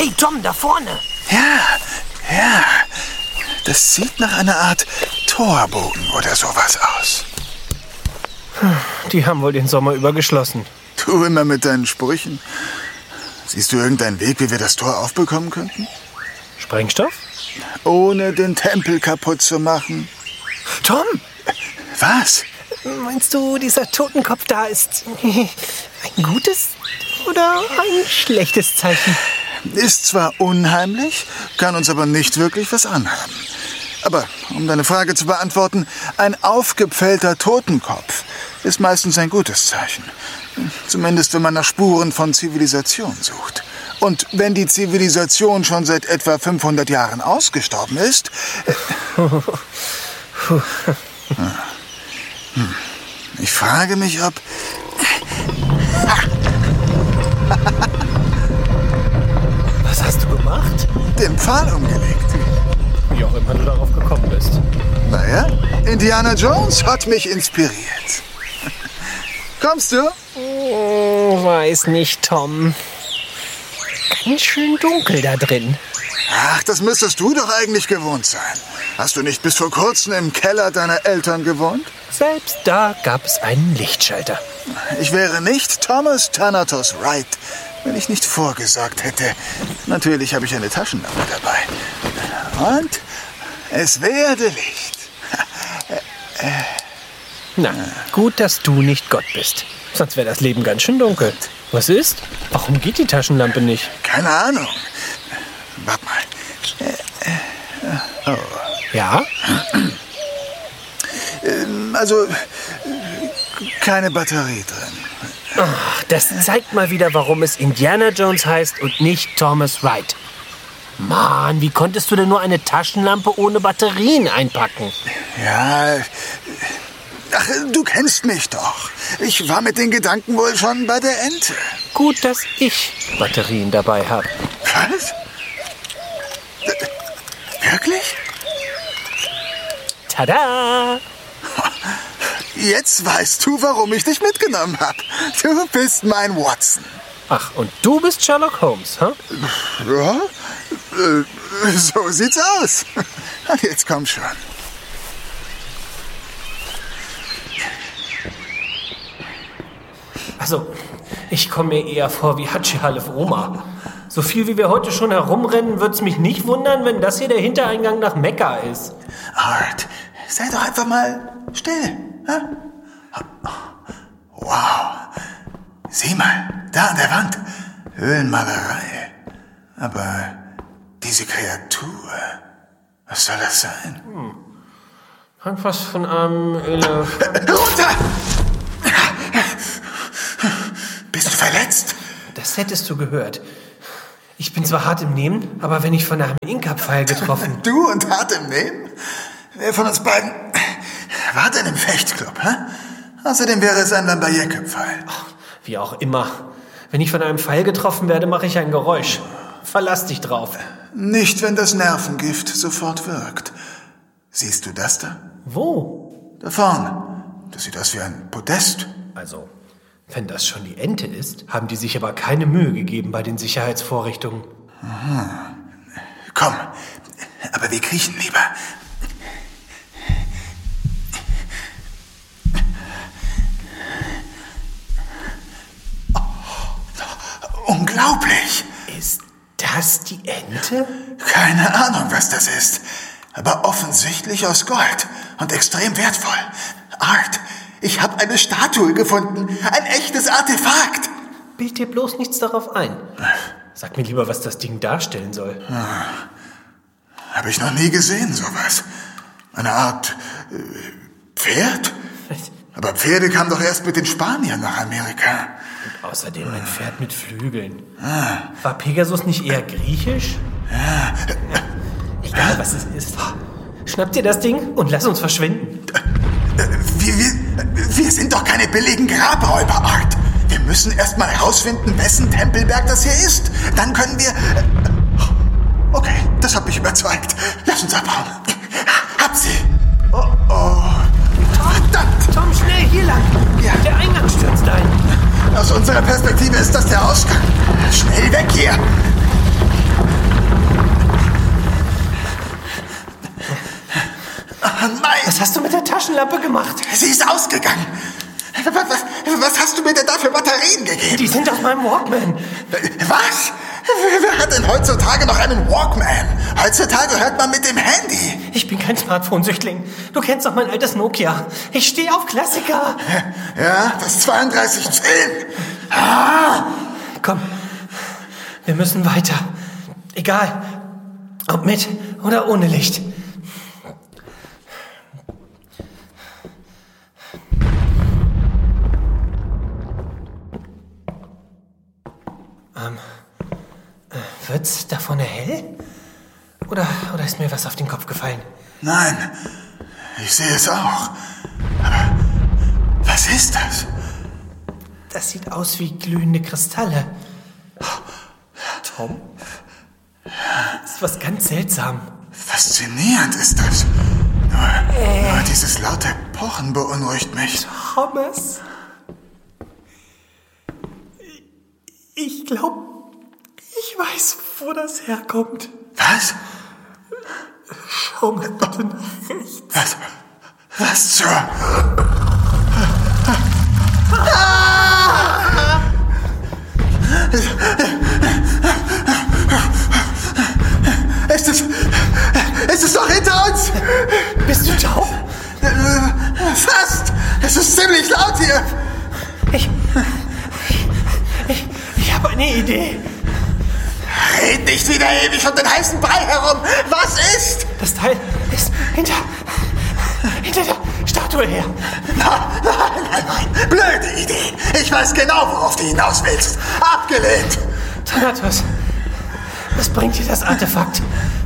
Hey, Tom, da vorne. Ja. Das sieht nach einer Art Torbogen oder sowas aus. Die haben wohl den Sommer über geschlossen. Du immer mit deinen Sprüchen. Siehst du irgendeinen Weg, wie wir das Tor aufbekommen könnten? Sprengstoff? Ohne den Tempel kaputt zu machen. Tom! Was? Meinst du, dieser Totenkopf da ist ein gutes oder ein schlechtes Zeichen? Ist zwar unheimlich, kann uns aber nicht wirklich was anhaben. Aber um deine Frage zu beantworten, ein aufgepfählter Totenkopf ist meistens ein gutes Zeichen. Zumindest wenn man nach Spuren von Zivilisation sucht. Und wenn die Zivilisation schon seit etwa 500 Jahren ausgestorben ist... Ich frage mich, ob... Was hast du gemacht? Den Pfahl umgelegt. Wie auch immer du darauf gekommen bist. Naja, Indiana Jones hat mich inspiriert. Kommst du? Weiß nicht, Tom. Ganz schön dunkel da drin. Ach, das müsstest du doch eigentlich gewohnt sein. Hast du nicht bis vor kurzem im Keller deiner Eltern gewohnt? Selbst da gab es einen Lichtschalter. Ich wäre nicht Thomas Thanatos Wright, wenn ich nicht vorgesorgt hätte. Natürlich habe ich eine Taschenlampe dabei. Und es werde Licht. Na, gut, dass du nicht Gott bist. Sonst wäre das Leben ganz schön dunkel. Was ist? Warum geht die Taschenlampe nicht? Keine Ahnung. Warte mal. Ja? Also, keine Batterie drin. Ach, das zeigt mal wieder, warum es Indiana Jones heißt und nicht Thomas Wright. Mann, wie konntest du denn nur eine Taschenlampe ohne Batterien einpacken? Ja, ach, du kennst mich doch. Ich war mit den Gedanken wohl schon bei der Ente. Gut, dass ich Batterien dabei habe. Was? Wirklich? Tada! Jetzt weißt du, warum ich dich mitgenommen habe. Du bist mein Watson. Ach, und du bist Sherlock Holmes, hä? Ja, so sieht's aus. Jetzt komm schon. Also, ich komme mir eher vor wie Hatschi Halef Oma. So viel wie wir heute schon herumrennen, wird's mich nicht wundern, wenn das hier der Hintereingang nach Mekka ist. Art, sei doch einfach mal still. Hä? Wow. Sieh mal, da an der Wand. Höhlenmalerei. Aber diese Kreatur, was soll das sein? Hat was von einem Elefant. Runter! Bist du verletzt? Das hättest du gehört. Ich bin zwar hart im Nehmen, aber wenn ich von einem Inka-Pfeil getroffen... Du und hart im Nehmen? Wer von uns beiden war denn im Fechtclub, hä? Außerdem wäre es ein Lambayeke-Pfeil. Wie auch immer. Wenn ich von einem Pfeil getroffen werde, mache ich ein Geräusch. Verlass dich drauf. Nicht, wenn das Nervengift sofort wirkt. Siehst du das da? Wo? Da vorne. Das sieht aus wie ein Podest. Also, wenn das schon die Ente ist, haben die sich aber keine Mühe gegeben bei den Sicherheitsvorrichtungen. Komm, aber wir kriechen lieber. Unglaublich! Ist das die Ente? Keine Ahnung, was das ist. Aber offensichtlich aus Gold und extrem wertvoll. Art, ich habe eine Statue gefunden. Ein echtes Artefakt. Bild dir bloß nichts darauf ein. Sag mir lieber, was das Ding darstellen soll. Habe ich noch nie gesehen, sowas. Eine Art Pferd? Aber Pferde kamen doch erst mit den Spaniern nach Amerika. Und außerdem ein Pferd mit Flügeln. War Pegasus nicht eher griechisch? Ja. Egal, was es ist. Schnapp dir das Ding und lass uns verschwinden. Wir sind doch keine billigen Grabräuber, Art. Wir müssen erst mal herausfinden, wessen Tempelberg das hier ist. Dann können wir... Okay, das hat mich überzeugt. Lass uns abhauen. Hab sie. Oh. Verdammt. Tom, schnell, hier lang. Ja. Der Eingang stürzt ein. Aus unserer Perspektive ist das der Ausgang. Schnell weg hier. Taschenlampe gemacht. Sie ist ausgegangen. Was hast du mir denn da für Batterien gegeben? Die sind auf meinem Walkman. Was? Wer hat denn heutzutage noch einen Walkman? Heutzutage hört man mit dem Handy. Ich bin kein Smartphone-Süchtling. Du kennst doch mein altes Nokia. Ich stehe auf Klassiker. Ja, das 3210. Ah. Komm, wir müssen weiter. Egal, ob mit oder ohne Licht. Wird's da vorne hell? Oder ist mir was auf den Kopf gefallen? Nein, ich sehe es auch. Aber was ist das? Das sieht aus wie glühende Kristalle. Tom? Das ist was ganz seltsam. Faszinierend ist das. Nur dieses laute Pochen beunruhigt mich. Thomas? Ich glaube, ich weiß, wo das herkommt. Was? Schau mal bitte nach rechts. Was zur... Es ist doch hinter uns! Bist du taub? Fast! Es ist ziemlich laut hier! Ich habe eine Idee. Red nicht wieder ewig um den heißen Brei herum! Was ist? Das Teil ist hinter der Statue her. Nein. Blöde Idee. Ich weiß genau, worauf du hinaus willst. Abgelehnt. Thanatos, was bringt dir das Artefakt?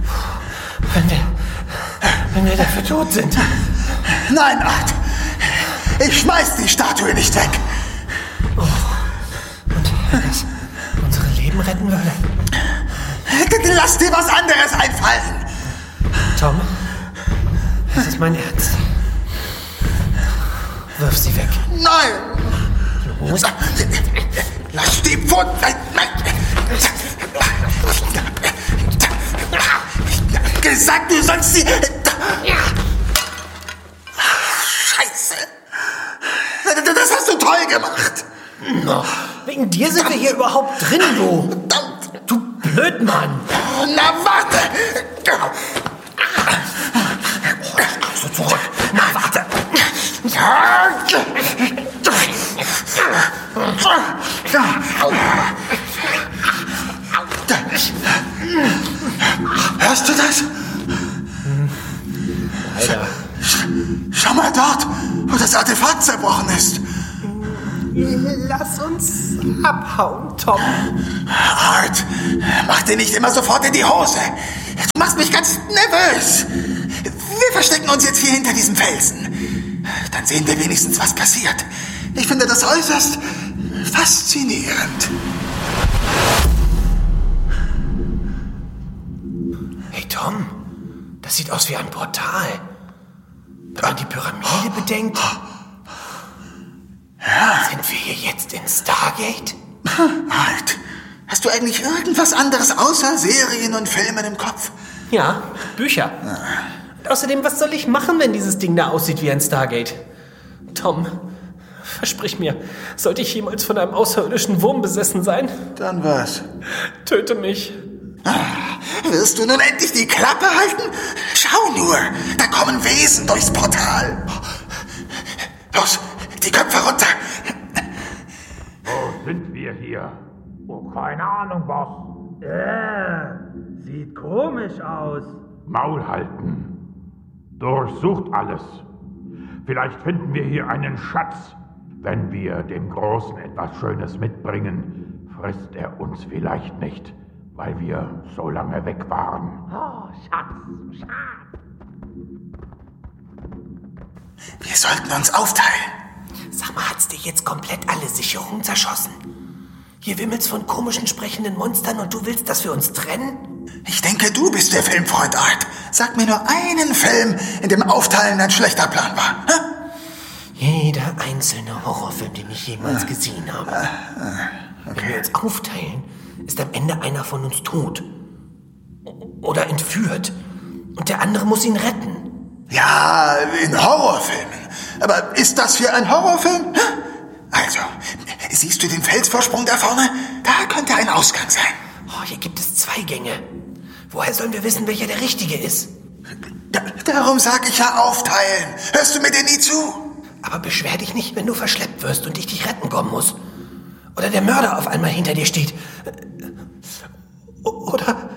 Wenn wir dafür tot sind. Nein, Art. Ich schmeiß die Statue nicht weg. Oh. Und wenn das unsere Leben retten würde? Lass dir was anderes einfallen. Tom, das ist mein Ernst. Wirf sie weg. Nein. Los. Lass die Pfoten. Nein. Gesagt, du sollst sie... Scheiße. Das hast du toll gemacht. No. Wegen dir sind wir hier überhaupt drin, du. Du Blödmann. Na, warte. So zurück. Na, warte. Hörst du das? Leider. Schau mal dort, wo das Artefakt zerbrochen ist. Lass uns abhauen, Tom. Art, mach dir nicht immer sofort in die Hose. Du machst mich ganz nervös. Wir verstecken uns jetzt hier hinter diesem Felsen. Dann sehen wir wenigstens, was passiert. Ich finde das äußerst faszinierend. Hey, Tom, das sieht aus wie ein Portal. Wenn man die Pyramide bedenkt... Ja. Sind wir hier jetzt in Stargate? Art, hast du eigentlich irgendwas anderes außer Serien und Filmen im Kopf? Ja, Bücher. Und außerdem, was soll ich machen, wenn dieses Ding da aussieht wie ein Stargate? Tom, versprich mir, sollte ich jemals von einem außerirdischen Wurm besessen sein? Dann was? Töte mich. Wirst du nun endlich die Klappe halten? Schau nur, da kommen Wesen durchs Portal. Los, die Köpfe runter. Wo sind wir hier? Oh, keine Ahnung, Boss. Sieht komisch aus. Maul halten. Durchsucht alles. Vielleicht finden wir hier einen Schatz. Wenn wir dem Großen etwas Schönes mitbringen, frisst er uns vielleicht nicht, weil wir so lange weg waren. Oh, Schatz. Wir sollten uns aufteilen. Sag mal, hat's dir jetzt komplett alle Sicherungen zerschossen? Hier wimmelt's von komischen sprechenden Monstern und du willst, dass wir uns trennen? Ich denke, du bist der Filmfreund, Art. Sag mir nur einen Film, in dem Aufteilen ein schlechter Plan war. Hä? Jeder einzelne Horrorfilm, den ich jemals gesehen habe. Okay. Wenn wir uns aufteilen, ist am Ende einer von uns tot. Oder entführt. Und der andere muss ihn retten. Ja, in Horrorfilmen. Aber ist das hier ein Horrorfilm? Also, siehst du den Felsvorsprung da vorne? Da könnte ein Ausgang sein. Oh, hier gibt es 2 Gänge. Woher sollen wir wissen, welcher der richtige ist? Darum sag ich ja aufteilen. Hörst du mir denn nie zu? Aber beschwer dich nicht, wenn du verschleppt wirst und ich dich retten kommen muss. Oder der Mörder auf einmal hinter dir steht. Oder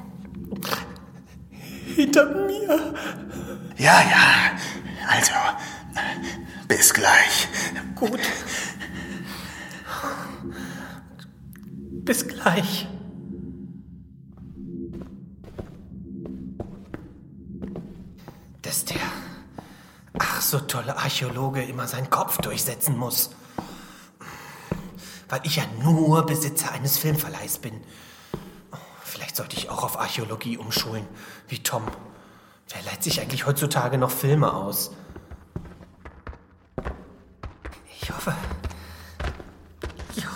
hinter mir. Ja, also, bis gleich. Gut. Bis gleich. Dass der ach so tolle Archäologe immer seinen Kopf durchsetzen muss. Weil ich ja nur Besitzer eines Filmverleihs bin. Vielleicht sollte ich auch auf Archäologie umschulen, wie Tom. Wer leiht sich eigentlich heutzutage noch Filme aus? Ich hoffe,